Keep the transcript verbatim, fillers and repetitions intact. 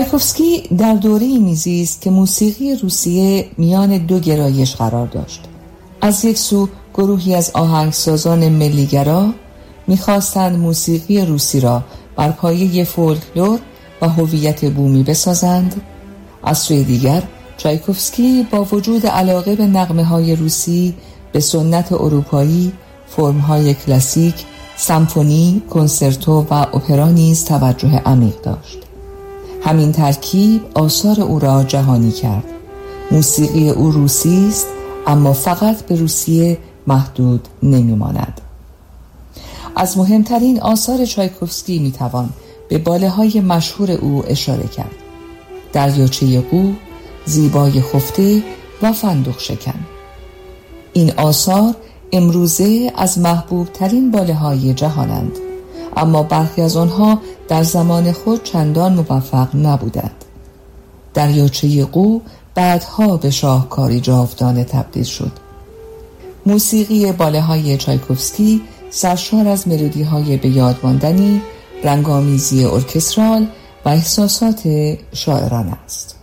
چایکوفسکی در دوره‌ای میزیست که موسیقی روسیه میان دو گرایش قرار داشت. از یک سو گروهی از آهنگسازان ملیگرا می‌خواستند موسیقی روسی را بر پایه فولکلور و هویت بومی بسازند. از سوی دیگر چایکوفسکی با وجود علاقه به نغمه‌های روسی به سنت اروپایی، فرم‌های کلاسیک، سمفونی، کنسرتو و اپرا نیز توجه عمیق داشت. همین ترکیب آثار او را جهانی کرد. موسیقی او روسی است، اما فقط به روسیه محدود نمی‌ماند. از مهمترین آثار چایکوفسکی میتوان به باله‌های مشهور او اشاره کرد: دریاچه قو، زیبای خفته و فندق شکن. این آثار امروزه از محبوب ترین باله‌های جهانند، اما برخی از آنها در زمان خود چندان موفق نبودند. دریاچه قو بعدها به شاهکاری جاودانه تبدیل شد. موسیقی باله‌های چایکوفسکی سرشار از ملودی‌های به یاد ماندنی، رنگامیزی ارکسترال و احساسات شاعرانه است.